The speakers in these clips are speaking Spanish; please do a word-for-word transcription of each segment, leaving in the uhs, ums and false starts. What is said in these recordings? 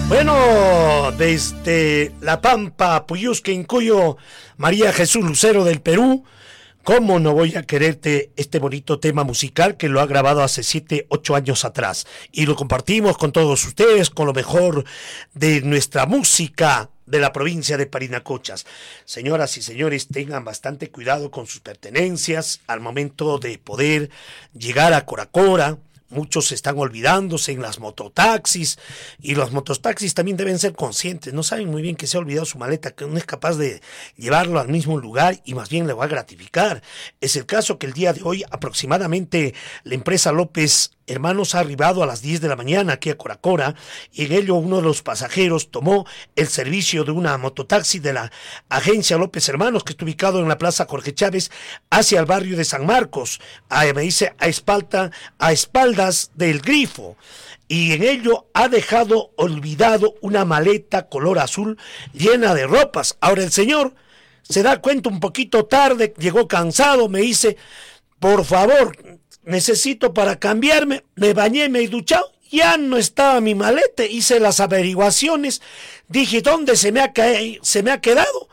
Bueno, desde La Pampa, Puyusque, Incuyo, María Jesús Lucero del Perú. ¿Cómo no voy a quererte? Este bonito tema musical que lo ha grabado hace siete, ocho años atrás. Y lo compartimos con todos ustedes, con lo mejor de nuestra música de la provincia de Parinacochas. Señoras y señores, tengan bastante cuidado con sus pertenencias al momento de poder llegar a Coracora. Muchos están olvidándose en las mototaxis, y los mototaxis también deben ser conscientes, no saben muy bien que se ha olvidado su maleta, que no es capaz de llevarlo al mismo lugar y más bien le va a gratificar. Es el caso que el día de hoy aproximadamente la empresa López Hermanos ha arribado a las diez de la mañana aquí a Coracora, y en ello uno de los pasajeros tomó el servicio de una mototaxi de la agencia López Hermanos, que está ubicado en la Plaza Jorge Chávez, hacia el barrio de San Marcos, a, me dice, a, espalda, a espaldas del Grifo, y en ello ha dejado olvidado una maleta color azul llena de ropas. Ahora el señor se da cuenta un poquito tarde, llegó cansado, me dice, por favor, necesito para cambiarme, me bañé, me he duchado, ya no estaba mi maleta, hice las averiguaciones, dije, ¿dónde se me ha, caído, se me ha quedado?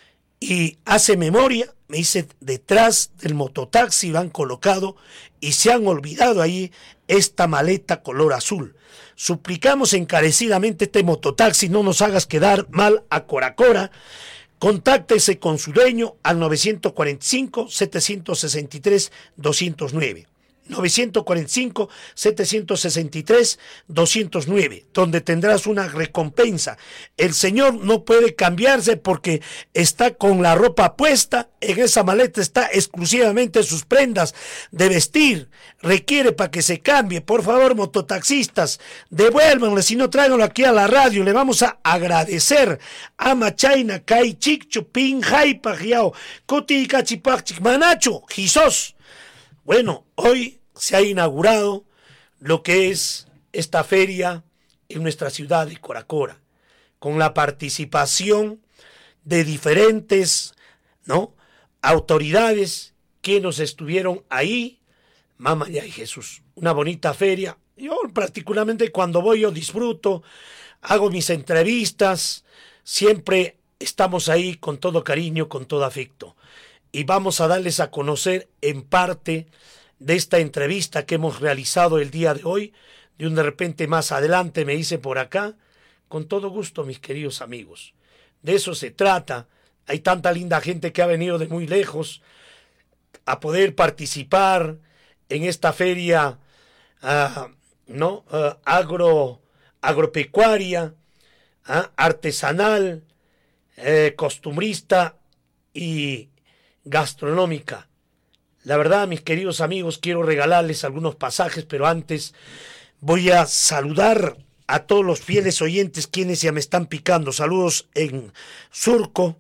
Y hace memoria, me dice, detrás del mototaxi lo han colocado y se han olvidado ahí esta maleta color azul. Suplicamos encarecidamente este mototaxi, no nos hagas quedar mal a Coracora. Contáctese con su dueño al nueve cuatro cinco, siete seis tres, dos cero nueve. nueve cuatro cinco, siete seis tres, dos cero nueve, donde tendrás una recompensa. El señor no puede cambiarse porque está con la ropa puesta, en esa maleta está exclusivamente sus prendas de vestir, requiere para que se cambie. Por favor, mototaxistas, devuélvanle, si no tráiganlo aquí a la radio, le vamos a agradecer. Ama China, Kai Chikchu, Pin Jaipa, Giao, Coti Cachipachik, Manacho, Gisos. Bueno, hoy se ha inaugurado lo que es esta feria en nuestra ciudad de Coracora, con la participación de diferentes, ¿no?, autoridades que nos estuvieron ahí. Mamá y Jesús, una bonita feria. Yo particularmente cuando voy yo disfruto, hago mis entrevistas, siempre estamos ahí con todo cariño, con todo afecto. Y vamos a darles a conocer en parte de esta entrevista que hemos realizado el día de hoy, de un de repente más adelante, me dice por acá, con todo gusto, mis queridos amigos. De eso se trata. Hay tanta linda gente que ha venido de muy lejos a poder participar en esta feria uh, ¿no? uh, agro, agropecuaria, uh, artesanal, eh, costumbrista y gastronómica. La verdad, mis queridos amigos, quiero regalarles algunos pasajes, pero antes voy a saludar a todos los fieles oyentes quienes ya me están picando. Saludos en Surco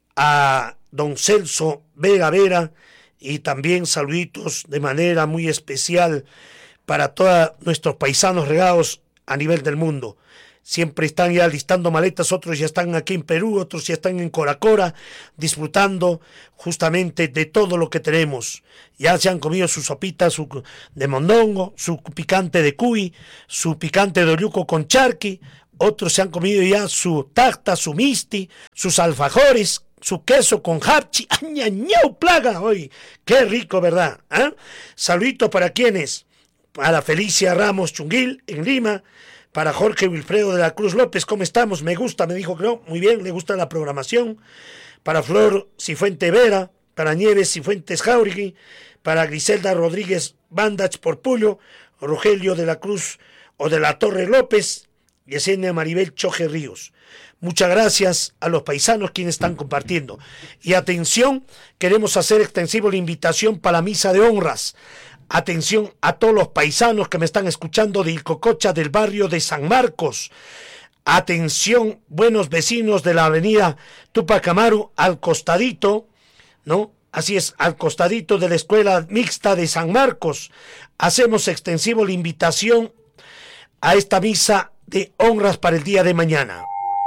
a don Celso Vega Vera, y también saluditos de manera muy especial para todos nuestros paisanos regados a nivel del mundo. Siempre están ya listando maletas, otros ya están aquí en Perú, otros ya están en Coracora, disfrutando justamente de todo lo que tenemos. Ya se han comido su sopita su, de mondongo, su picante de cuy, su picante de oyuco con charqui, otros se han comido ya su tarta, su misti, sus alfajores, su queso con hapchi. ¡Añañau, plaga! Hoy, qué rico, ¿verdad? ¿Eh? Saludito para quienes, para Felicia Ramos Chunguil en Lima, para Jorge Wilfredo de la Cruz López, ¿cómo estamos? Me gusta, me dijo que no, muy bien, le gusta la programación. Para Flor Cifuente Vera, para Nieves Cifuentes Jauregui, para Griselda Rodríguez Bandach Porpullo, Rogelio de la Cruz o de la Torre López, Yesenia Maribel Choje Ríos. Muchas gracias a los paisanos quienes están compartiendo. Y atención, queremos hacer extensivo la invitación para la misa de honras. Atención a todos los paisanos que me están escuchando de Ilcococha, del barrio de San Marcos. Atención, buenos vecinos de la avenida Tupac Amaru, al costadito, ¿no? Así es, al costadito de la escuela mixta de San Marcos. Hacemos extensivo la invitación a esta misa de honras para el día de mañana.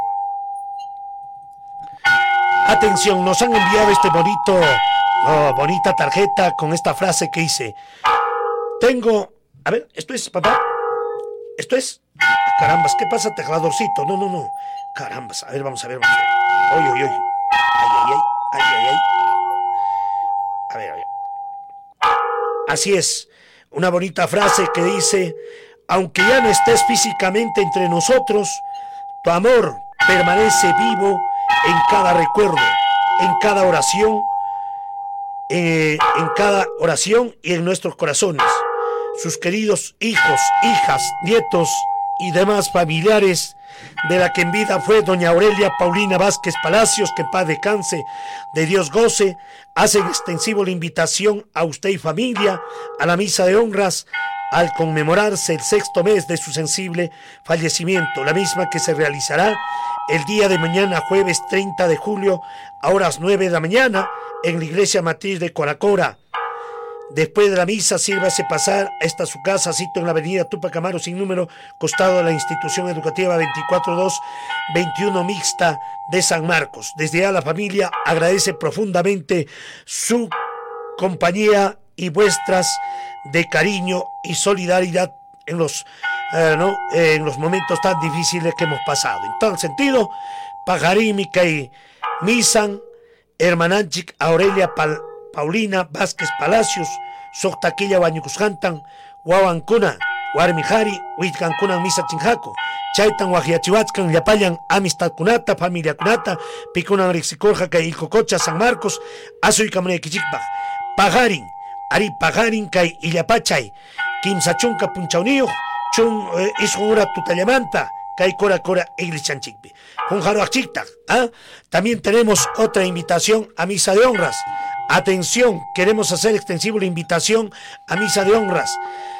Atención, nos han enviado este bonito, oh, bonita tarjeta con esta frase que dice: tengo, a ver, esto es, papá, esto es, Carambas, ¿qué pasa, tecladorcito? No, no, no. Carambas, a ver, vamos a ver, vamos a ver. Oye, oye, oye. Ay, ay, ay, ay, ay, ay. A ver, a ver. Así es, una bonita frase que dice: aunque ya no estés físicamente entre nosotros, tu amor permanece vivo en cada recuerdo, en cada oración, eh, en cada oración y en nuestros corazones. Sus queridos hijos, hijas, nietos y demás familiares de la que en vida fue doña Aurelia Paulina Vázquez Palacios, que en paz descanse, de Dios goce, hacen extensivo la invitación a usted y familia a la misa de honras al conmemorarse el sexto mes de su sensible fallecimiento, la misma que se realizará el día de mañana, jueves treinta de julio, a horas nueve de la mañana, en la iglesia matriz de Coracora. Después de la misa, sírvase pasar esta su casa, sito en la avenida Tupac Amaru sin número, costado de la institución educativa veinticuatro dos veintiuno mixta de San Marcos. Desde ya la familia agradece profundamente su compañía y vuestras de cariño y solidaridad en los, eh, ¿no? eh, en los momentos tan difíciles que hemos pasado. En tal sentido, Pajarimica y Misan, Hermananchik Aurelia Pal Paulina Vázquez Palacios, Soctaquilla Bañucusjantan, Huawancuna, Warmijari, Huitcancunan Misa Chinjaco, Chaitan Huajiachihuatzcan, Yapayan, Amistad Cunata, Familia Cunata, Picunan Rixicorja, Ilcococha, San Marcos, Azuy Camunequichicbaj, Pajarin, Ari Pajarin, Kai Illapachay, Kimsachunca Punchaunio, Chun Ishunura Tutayamanta, Kai Cora Cora Iglichanchicpi. Junjaroachicta, ¿ah? También tenemos otra invitación a misa de honras. Atención, queremos hacer extensivo la invitación a misa de honras.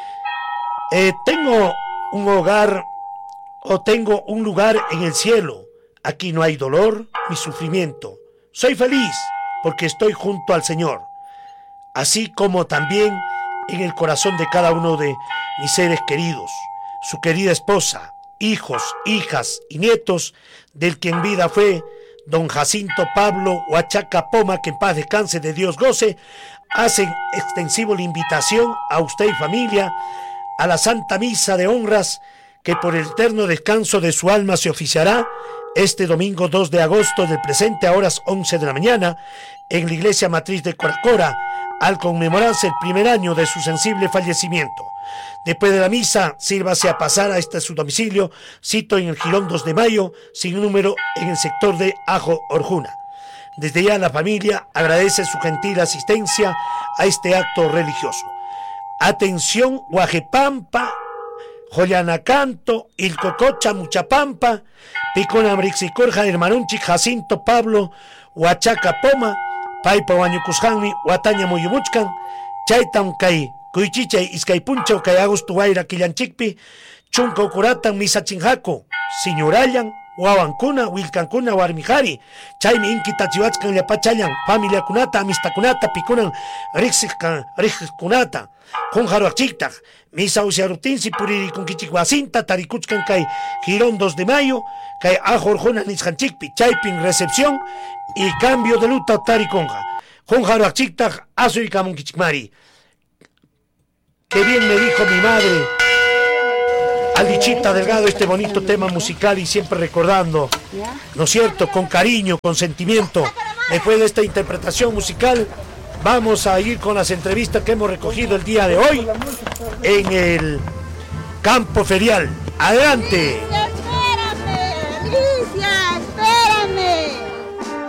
Eh, tengo un hogar o tengo un lugar en el cielo. Aquí no hay dolor ni sufrimiento. Soy feliz porque estoy junto al Señor. Así como también en el corazón de cada uno de mis seres queridos. Su querida esposa, hijos, hijas y nietos del que en vida fue don Jacinto Pablo Huachaca Poma, que en paz descanse, de Dios goce, hacen extensivo la invitación a usted y familia a la Santa Misa de Honras, que por el eterno descanso de su alma se oficiará este domingo dos de agosto del presente a horas once de la mañana en la iglesia matriz de Coracora, al conmemorarse el primer año de su sensible fallecimiento. Después de la misa, sírvase a pasar a este su domicilio, cito en el Girón dos de mayo, sin número, en el sector de Ajo Orjuna. Desde ya la familia agradece su gentil asistencia a este acto religioso. Atención, Guajepampa, Joyanacanto, Ilcococha, Muchapampa, Piconamrixicorja, Hermanunchi, Jacinto Pablo, Huachaca Poma, Paipa Huañucusjanmi, Huataña Muyumuchcan, Chaitan Kai, Cuichichay, Izcaipuncho, Kay Agosto Guaira, Quillanchicpi, Chunco Curatan, Misa Chinjaco, Señorayan, Huawancuna, Wilcancuna, Warmijari, Chaimi Inki Tachihuatzcan, Yapachayan, Familia Cunata, Amista Cunata, Picunan, Rixiscan, Rixis Cunata, Conjaroachicta, Misa Usiarutinsi, Puriri Conquichihuacinta, Taricuchcan, Kay Girón dos de mayo, Kay Ajorjuna, Nisjanchicpi, Chaipin, recepción y cambio de luta Tariconja, Conjaroachicta, Azu y Camonquichmari. Qué bien me dijo mi madre, Alichita Delgado, este bonito tema musical, y siempre recordando, ¿no es cierto?, con cariño, con sentimiento. Después de esta interpretación musical, vamos a ir con las entrevistas que hemos recogido el día de hoy en el campo ferial. ¡Adelante!